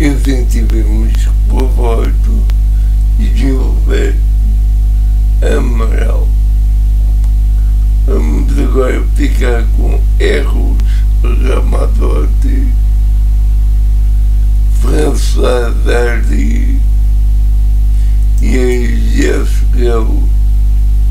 incentivemos o voto e desenvolver a moral. Vamos agora ficar com erros Ramazotti, François